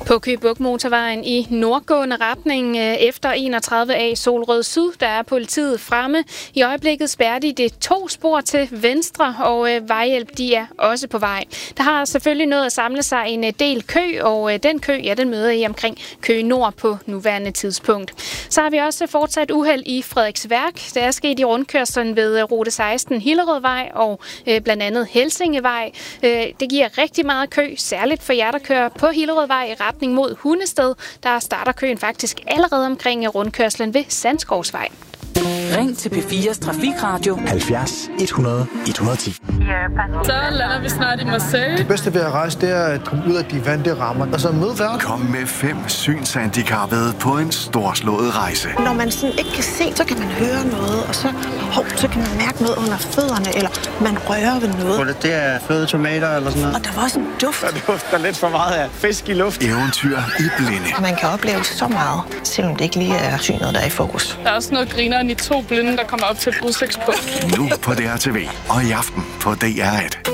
På Køge Bugt Motorvejen i nordgående retning efter 31A Solrød Syd, der er politiet fremme. I øjeblikket spærrer de det 2 spor til venstre, og vejhjælp de er også på vej. Der har selvfølgelig nået at samle sig en del kø, og den kø, den møder I omkring Køge Nord på nuværende tidspunkt. Så har vi også fortsat uheld i Frederiksværk. Der er sket i rundkørslen ved rute 16 Hillerødvej og blandt andet Helsingevej. Det giver rigtig meget kø, særligt for jer, der kører på Hillerødvej i retning mod Hundested. Der starter køen faktisk allerede omkring rundkørslen ved Sandskovsvej. Ring til P4's Trafikradio 70 100 110. Så lander vi snart i Marseille. Det bedste ved at rejse, det er at komme ud af de vante rammer, og så møde verden. Kom med 5 synshandicappede på en storslået rejse. Når man sådan ikke kan se, så kan man høre noget, og så kan man mærke noget under fødderne, eller man rører ved noget. Det er fløde tomater eller sådan noget. Og der var også en duft. Der dufter lidt for meget af fisk i luft. Eventyr i blinde. Man kan opleve så meget, selvom det ikke lige er synet, der er i fokus. Der er også noget grineren i 2 blinde, der kommer op til et udsigtspunkt. Nu på DRTV og i aften på DR1.